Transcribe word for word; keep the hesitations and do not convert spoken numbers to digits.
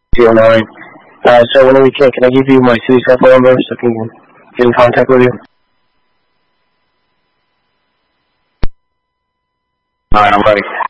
zero nine. Uh, so whenever we can, can I give you my city cell phone number so I can get in contact with you? Alright, I'm ready.